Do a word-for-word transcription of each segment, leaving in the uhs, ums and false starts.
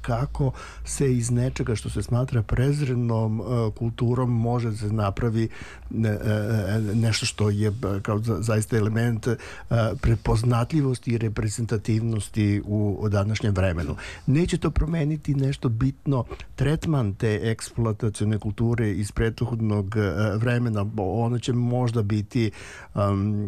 kako se iz nečega što se smatra prezrenom kulturom može se napravi nešto što je kao zaista element prepoznatljivosti i reprezentativnosti u današnjem vremenu. Neće to promeniti nešto bitno tretman te eksploatacione kulture iz prethodnog vremena. Ono će možda biti um,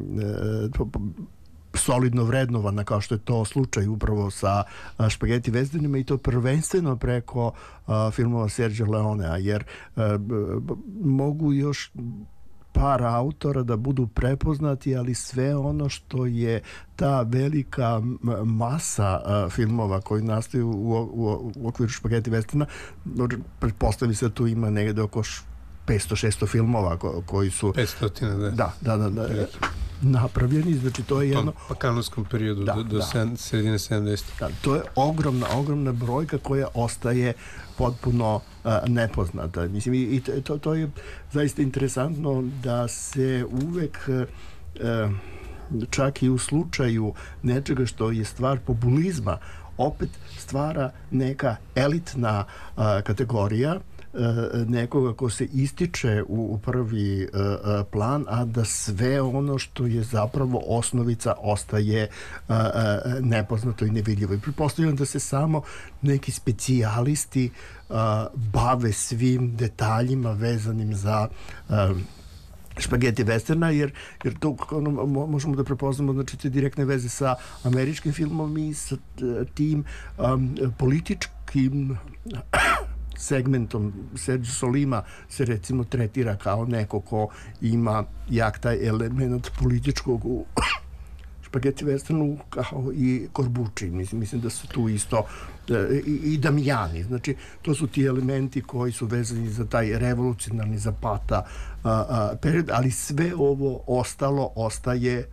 solidno vrednovana, kao što je to slučaj upravo sa špageti westernima, i to prvenstveno preko uh, filmova Sergio Leonea, jer uh, mogu još par autora da budu prepoznati, ali sve ono što je ta velika masa uh, filmova koji nastaju u, u, u okviru špageti westerna, pretpostavi se tu ima negde oko petsto šesto filmova ko, koji su petsto, da. Da, da, da, da napravljeni, znači to je jedno... U pakanovskom periodu da, do, do da. sredine sedamdesetih. Da, to je ogromna, ogromna brojka koja ostaje potpuno uh, nepoznata. Mislim, i, i to, to je zaista interesantno da se uvek uh, čak i u slučaju nečega što je stvar populizma opet stvara neka elitna uh, kategorija nekoga ko se ističe u, u prvi uh, plan, a da sve ono što je zapravo osnovica ostaje uh, nepoznato i nevidljivo. I pretpostavljam da se samo neki specijalisti uh, bave svim detaljima vezanim za uh, špageti westerna, jer, jer to ono, možemo da prepoznamo, znači, te direktne veze sa američkim filmom i sa tim um, političkim segmentom. Sergio Solima se recimo tretira kao neko ko ima jak taj element političkog u špageti westernu, kao i Corbucci. Mislim, mislim da su tu isto i, i Damiani. Znači, to su ti elementi koji su vezani za taj revolucionarni Zapata a, a, period, ali sve ovo ostalo ostaje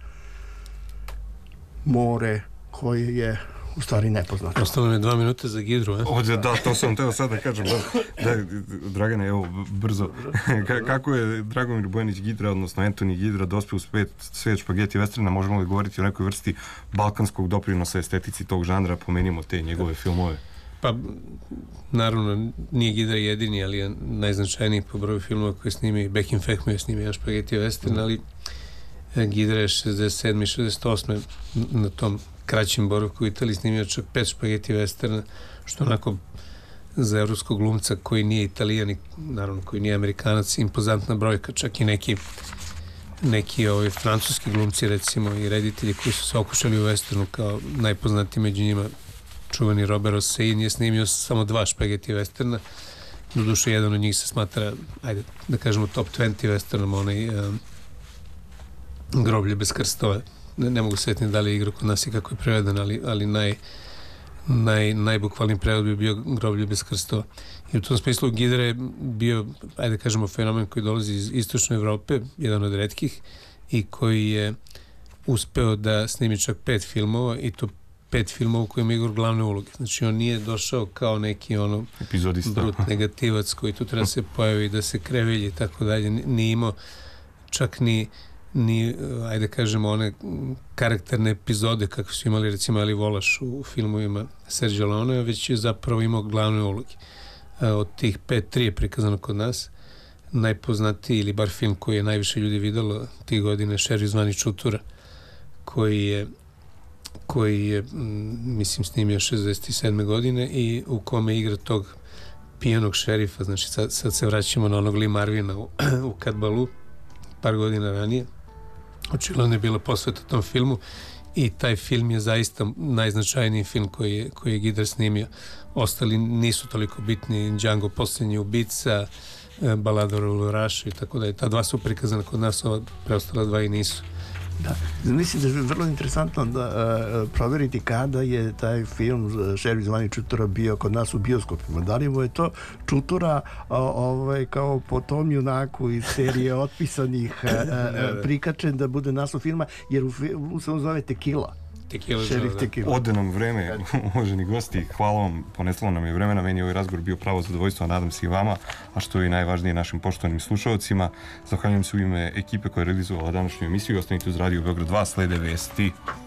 more koje je u stvari nepoznato. Ostalo mi je dva minute za Gidru, eh? Ovdje, da, to sam teo sad da kažem. Da, da, Dragane, evo, brzo. Ka, kako je Dragomir Bojanić Gidra, odnosno Antoni Gidra, dospio u svet, svet špageti westerna? Možemo li govoriti o nekoj vrsti balkanskog doprinosa estetici tog žanra? Pomenimo te njegove filmove. Pa, naravno, nije Gidra jedini, ali je najznačajniji po broju filmova koje snimi. Back in Fact mu je snimio špageti western, ali Gidra je šezdeset sedme i šezdeset osme na tom kraćem boravku u Italiji snimio čak pet špageti westerna, što onako za evropskog glumca koji nije Italijan i naravno koji nije Amerikanac, impozantna brojka. Čak i neki neki ovi francuski glumci, recimo, i reditelji koji su se okušali u westernu, kao najpoznatiji među njima čuveni Robert Hossein, je snimio samo dva špageti westerna. Doduše, jedan od njih se smatra, ajde da kažemo, top dvadeset westernom, onaj um, Groblje bez krstova. Ne, ne mogu setiti da li je igra kod nas i kako je preveden, ali, ali naj, naj, najbukvalniji prevod bi bio Groblje bez krstova. I u tom smislu Gidra je bio, ajde kažemo, fenomen koji dolazi iz istočne Evrope, jedan od retkih, i koji je uspeo da snimi čak pet filmova, i to pet filmova u kojima je Igor glavne uloge. Znači, on nije došao kao neki ono epizodista, brut negativac koji tu treba se pojavi da se krevelji i tako dalje. Nije imao čak ni ni, ajde kažemo, one karakterne epizode kako su imali recimo Ali Volaš u filmovima Sergio Leonea, već je zapravo imao glavne uloge. Od tih pet, tri je prikazano kod nas. Najpoznatiji, ili bar film koji je najviše ljudi videlo tih godine, Šerif zvani Čutura, koji je koji je, mislim, snimio šezdeset sedme godine i u kome igra tog pijanog šerifa. Znači, sad, sad se vraćamo na onog Lee Marvina u, u Kadbalu, par godina ranije. Očigledno je bila posveta tom filmu i taj film je zaista najznačajniji film koji je, koji je Gidra snimio. Ostali nisu toliko bitni, Django posljednji ubica, Balada o Lurašu i tako da je. Ta dva su prikazana kod nas, ova preostala dva i nisu. Da, mislim da je vrlo interesantno da uh, provjeriti kada je taj film Šerif zvani Čutura bio kod nas u bioskopima. Da li je to Čutura uh, ovaj, kao po tom junaku iz serije otpisanih uh, uh, prikačen da bude naslov filma, jer u filmu se on zove Tekila. Tekila, Šerif da. Tekila. Ode nam vreme, uvaženi gosti, hvala vam, poneslo nam je vremena, meni je ovaj razgovor bio pravo zadovoljstvo, a nadam se i vama, a što je i najvažnije našim poštovanim slušalcima. Zahvaljujem se u ime ekipe koja je realizovala današnju emisiju. Ostanite uz Radio Beograd dva, slede vesti.